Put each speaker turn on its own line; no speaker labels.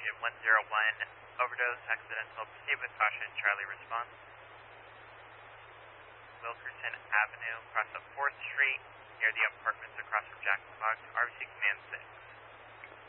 Union 101, overdose, accidental, proceed with caution, Charlie response. Wilkerson Avenue, across of 4th Street, near the apartments across from Jack in the Box, RBC Command 6.